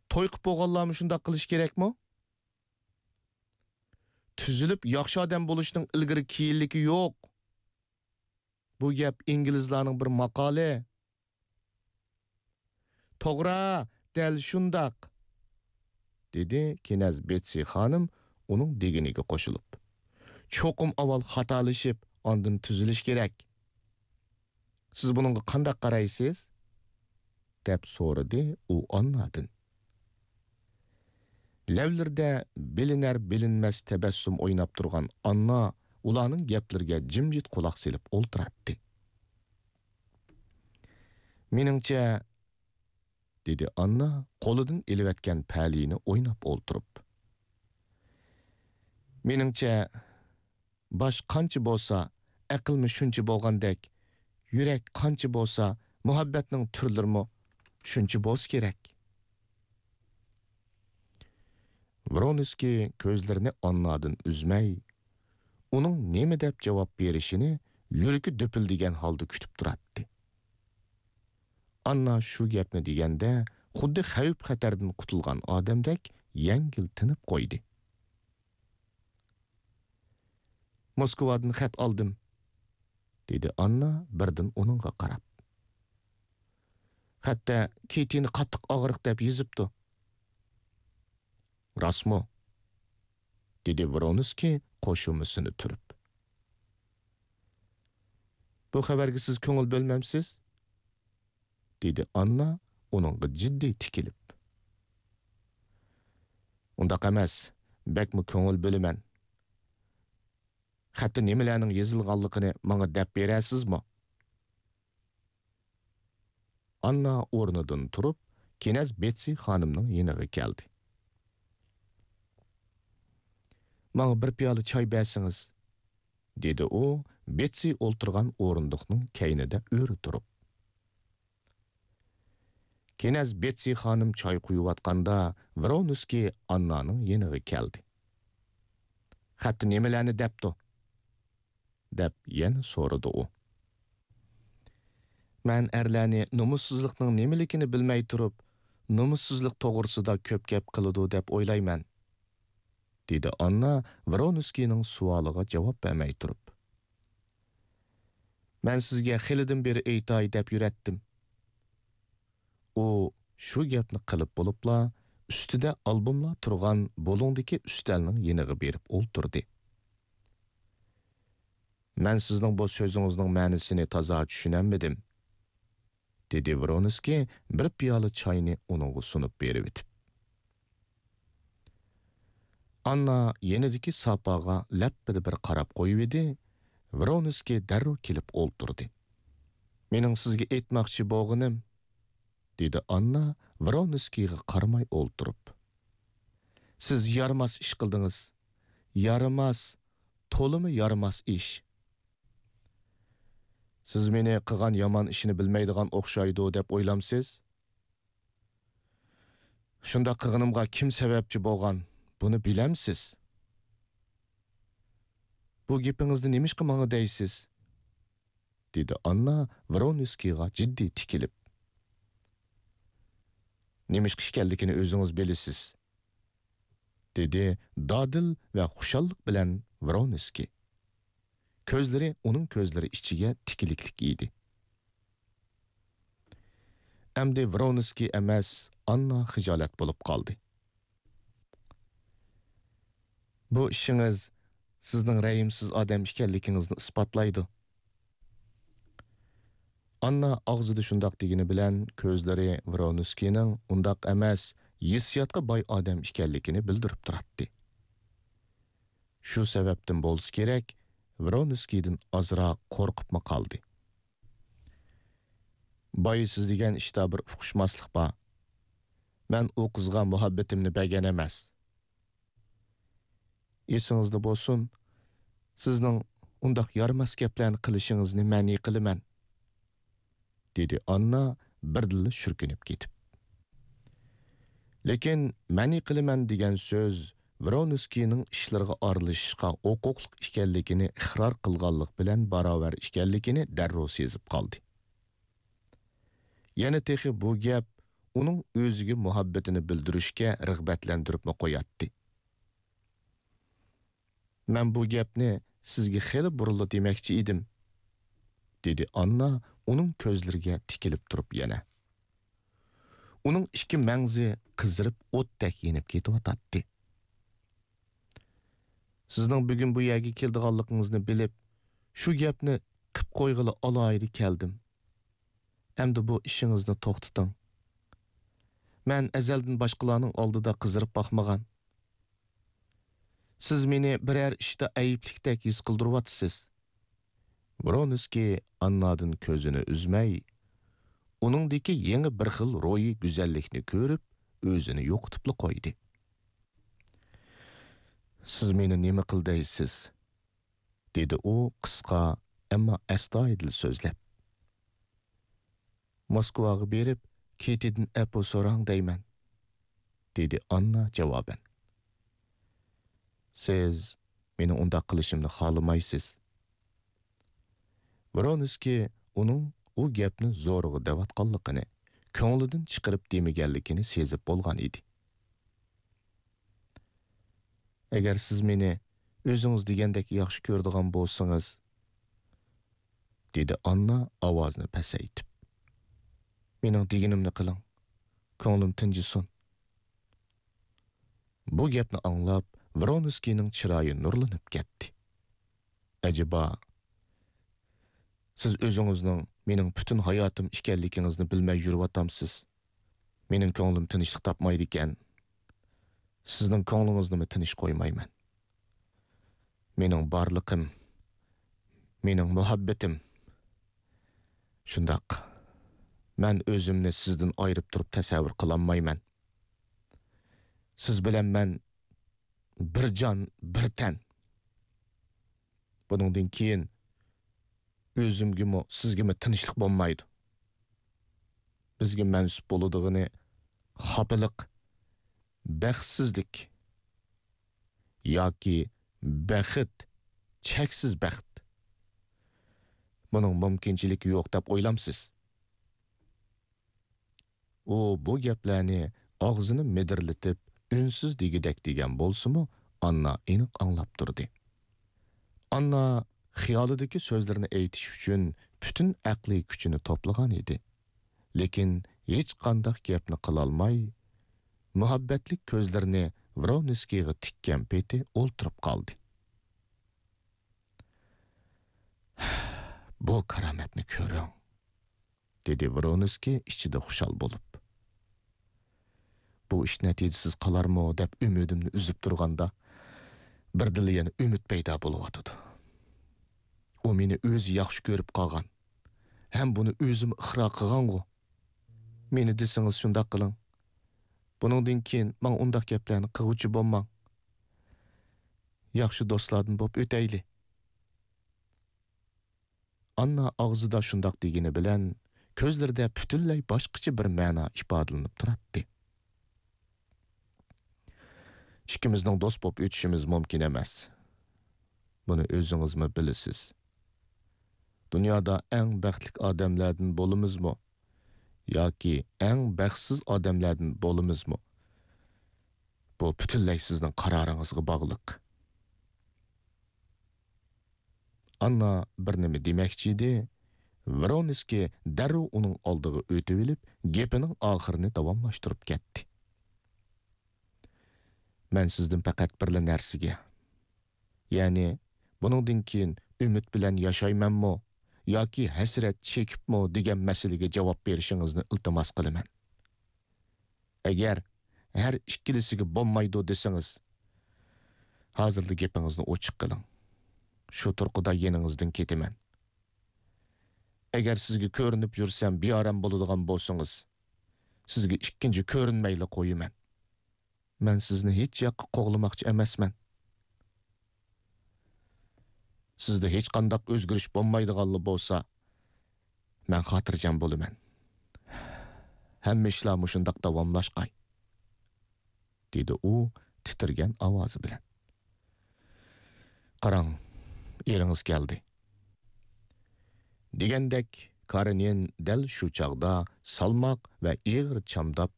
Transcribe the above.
Toy qilib bo'lganlarmi shunday qilish kerakmi? Tuzilib yaxshi odam bo'lishning ilgari keyinligi yo'q. Bu gap inglizlarning bir maqoli. To'g'ri, dal shundaq, dedi Kenaz Betsy xonim uning deginiga qo'shilib. Cho'qim avval xatolashib, ondan tuzilish kerak. Siz buningga qanday qaraysiz? deb so'radi u onnadan. Lavlarda bilinar-bilinmas tabassum o'ynab turgan Anna ularning gaplariga jimjit quloq selib o'ltiratdi. Meningcha, dedi Anna qo'lidan eliyotgan palini o'ynab o'ltirib. Meningcha, bosh qancha bo'lsa, aqlmi shuncha bo'lgandek, yurak qancha bo'lsa, muhabbatning turlarimi shuncha bo'lish kerak. Vronskiy ko'zlarini Annadan uzmay, uning nima deb javob berishini yuragi dupildigan holda kutib turardi. Anna shu gapni deganda, xuddi xavf-xatardan qutulgan odamdek yengil tinib qo'ydi. Moskvadan xat oldim, dedi Anna birdan uningga qarab. Hatta Kitini qattiq og'riq deb yozibdi. Rasmo, dedi Vronskiy qo'shumisini turib. Bu xabarga siz ko'ngil bo'lmamsiz? dedi Anna uningga jiddiy tikilib. Undaq emas, bakmi ko'ngil bo'laman. Hatta nimalarning yozilganligini menga deb berasizmi? Anna o'rnidan turib, Kenaz Betsy xonimning yeniga keldi. Menga bir piyola choy bersangiz, dedi u, Betsy o'ltirgan o'rindiqning kaynida o'ri turib. Kenaz Betsy xonim choy quyayotganda, Vronskiy Annaning yeniga keldi. Hatta nimalarni debdi? deb yana so'radi u. Men erlarni nomussizlikning nimaligini bilmay turib, nomussizlik to'g'risida ko'p gap qiladi deb o'ylayman, dedi Anna Vronskiyning savoliga javob bermay turib. Men sizga xilidan beri aytay deb yuratdim. U shu gapni qilib bo'libla, ustida albomlar turgan bo'lingdagi ustalning yeniga berib o'ltirdi. Men sizning bu so'zingizning ma'nosini toza tushunamadim, dedi Vronskiy bir piyola choyni uningga sunib berib etib. Anna yenidagi sapaga lappida bir qarab qo'yib edi. Vronskiy darrov kelib o'ltirdi. Mening sizga aytmoqchi bo'lganim, dedi Anna Vronskiyga qaramay o'ltirib. Siz yaramas ish qildingiz. Yaramas, to'limi yaramas ish. Siz meni qilgan yomon ishini bilmaydigan o'xshaydi deb o'ylamsiz? Shunda qilganimga kim sababchi bo'lgan? Buni bilamsiz? Bu gapingizni nemishqa menga deysiz? dedi Anna Vronskiyga jiddiy tikilib. Nemishqa ekanligini o'zingiz bilasiz, dedi dadil va xushallik bilan Vronskiy. Ko'zlari uning ko'zlari ichiga tikiliklik edi. Endi Vronskiy emas, Anna xijolat bo'lib qoldi. Bu ishingiz sizning rayimsiz odam ekanligingizni isbotlaydi. Anna og'zida shundoq degani bilan ko'zlari Vronskiyning undoq emas, hissiyotga boy odam ekanligini bildirib turardi. Shu sababdan bo'lsa kerak, Vronskiydan ozroq qo'rqibmi qoldi. Boy siz degan ishda bir uqishmaslik bor. Men u qizga muhabbatimni bergan emas. Esingizda bo'lsin, sizning undoq yaramas gaplarni qilishingizni ma'ni qilaman, dedi Anna birdilla shurkinib ketib. Lekin ma'ni qilaman degan so'z Vronskiyning ishlariga aralashishga huquqli ekanligini iqror qilganlik bilan barobar ekanligini darrov sezib qoldi. Yana texi bu gap uning o'ziga muhabbatini bildirishga rag'batlantiribmi qo'yatdi. Men bu gapni sizga xeli burunli demoqchi edim, dedi Anna uning ko'zlariga tikilib turib yana. Uning ikki mangzi qizirib o'tdek yenib ketyotdi. Sizning bugun bu yerga keldiganligingizni bilib, shu gapni qilib qo'yg'ili alaydi keldim. Endi bu ishingizni to'xtating. Men azaldan boshqalarning oldida qizirib baxmagan. Siz meni biror ishda ayiblikdek his qildiryapsiz. Vronskiy Annadan ko'zini uzmay, uningdagi yangi bir xil ro'yi go'zallikni ko'rib, o'zini yo'qotib qo'ydi. Siz meni nima qildaysiz? Dedi u qisqa, ammo astoydil so'zlab. Moskvaga berib, Ketidan apo so'rang deyman, dedi Anna javoban. Siz meni undaq qilishimni xohlamaysiz. Vronskiy uning u gapni zo'rg'a davatqanligini, ko'nglidan chiqarib demaganligini sezib bo'lgan edi. Agar siz meni o'zingiz degandek yaxshi ko'rdigan bo'lsangiz, dedi Anna ovozni pasaytib. Mening deganimni qiling. Ko'nglim tinchisin. Bu gapni anglab, Vronskiyning chiroyi nurlanib ketdi. Acaba siz o'zingizning mening butun hayotim ekanligingizni bilmay yuryotamsiz. Mening ko'nglim tinchlik topmaydi ekan. Sizning ko'nglingizni tinch qo'ymayman. Mening barliqim, mening muhabbatim shundaq. Men o'zimni sizdan ayirib turib tasavvur qilolmayman. Siz bilan men bir jon, bir tan. Buningdan keyin o'zimgimi, sizgimi tinchlik bo'lmaydi. Bizga mansub bo'ladigini xafaliq, baxtsizlik yoki baxt, cheksiz baxt. Buning mumkinchiligi yo'q deb o'ylamsiz. U bu gaplarni og'zini medirlatib, unsiz degidek degan bo'lsa-mu, Anna aniq anglab turdi. Anna xiyolidagi so'zlarni aytish uchun butun aqliy kuchini to'plagan edi. Lekin hech qanday gapni qila olmay, muhabbatlik ko'zlarini Vronskiyga tikkan peti o'ltirib qoldi. Bu karomatni ko'ring, dedi Vronskiy ichida xushal bo'lib. Bu ish natijasiz qolarmi deb umidimni uzib turganda, birdila yana umid paydo bo'lyotdi. U meni o'zi yaxshi ko'rib qolgan. Ham buni o'zim ixro qilgan-ku. Meni desangiz shunday qiling. Buningdan keyin men undaq gaplarni qiluvchi bo'lmang. Yaxshi do'stlardan bo'lib o'tayli. Anna og'zida shundoq degani bilan ko'zlarida butunlay boshqacha bir ma'no ifodalanib turadi. Ikkimizning do'st bo'lib o'tishimiz mumkin emas. Buni o'zingizmi bilasiz. Dunyoda eng baxtli odamlardan bo'lamizmi yoki eng baxtsiz odamlardan bo'lamizmi? Bu butunlay sizning qaroringizga bog'liq. Anna bir nima demoqchi edi. Vronskiy darrov uning oldiga o'tib olib, gapining oxirini davomlashtirib ketdi. Men sizdan faqat bir narsaga, ya'ni buningdan keyin umid bilan yashaymanmi yoki hasrat chekibmi degan masalaga javob berishingizni iltimos qilaman. Agar har ikkilisiga bo'lmaydi desangiz, hozirda gapingizni ochiq qiling. Shu turqida yeningizdan ketaman. Agar sizga ko'rinib yursam beoram bo'ladigan bo'lsangiz, sizga ikkinchi ko'rinmayli qo'yaman. Men sizni hech yoqqa qo'g'lamoqchi emasman. Sizda hech qanday o'zgarish bo'lmaydiganli bo'lsa, men xotirjam bo'laman. Hamma ishlar shundoq davomlashqay, dedi u titirgan ovozi bilan. Qarang, eringiz keldi. Degandek Karenin dәл shu chaqda salmoq va ig'ir chamdab